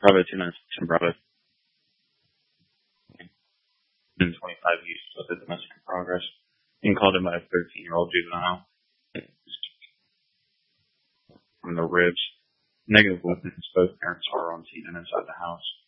Bravo 296 Bravo 25 use of the domestic in progress. Being called in by a 13-year-old juvenile. From the ribs. Negative weapons. Both parents are on scene and inside the house.